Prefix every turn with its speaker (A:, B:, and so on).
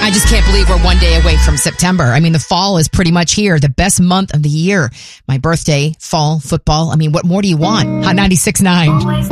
A: I just can't believe we're one day away from September. I mean, the fall is pretty much here. The best month of the year. My birthday, fall, football. I mean, what more do you want? Hot 96.9.